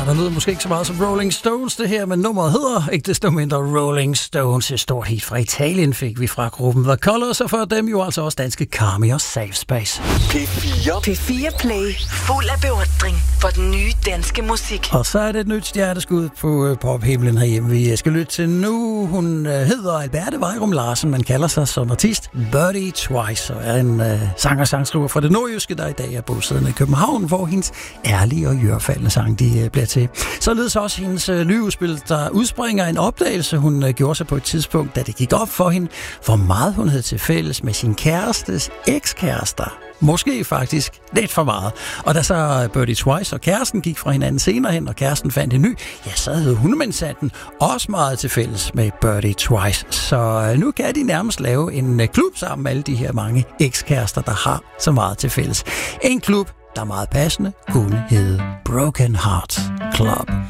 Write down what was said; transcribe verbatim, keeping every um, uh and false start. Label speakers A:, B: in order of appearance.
A: der lyder måske ikke så meget som Rolling Stones det her, men nummeret hedder ikke desto mindre Rolling Stones. Et stort hit fra Italien fik vi fra gruppen The Colors, og for dem jo altså også danske Carmi og Safe Space.
B: P fire.
C: P fire Play. Fuld af beundring for den nye danske musik.
A: Og så er det et nyt stjerneskud på pophimlen herhjemme, vi skal lytte til nu. Hun hedder Alberte Vejrum Larsen, man kalder sig som artist Birdie Twice, og er en uh, sanger og sangskriver fra det nordjyske, der i dag er bosiddende i København, hvor hendes ærlige og jørfaldende sang de uh, bliver til. Således også hendes uh, nye udspil, der udspringer en opdagelse, hun uh, gjorde sig på et tidspunkt, da det gik op for hende, hvor meget hun havde til fælles med sin kærestes ekskærester. Måske faktisk lidt for meget. Og da så Birdie Twice og kæresten gik fra hinanden senere hen, og kæresten fandt en ny, ja, så havde hundemandsanden også meget til fælles med Birdie Twice. Så nu kan de nærmest lave en klub sammen med alle de her mange ekskærester, der har så meget til fælles. En klub, der meget passende kunne hedde Broken Heart Club.